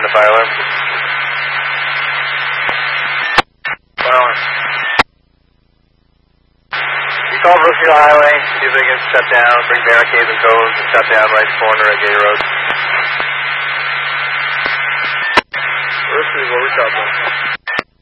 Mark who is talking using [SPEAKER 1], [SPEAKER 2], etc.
[SPEAKER 1] the fire alarm. Fire alarm. You call Brookfield Highway, see if they can shut down, bring barricades and cones and shut down right corner at Gay Road.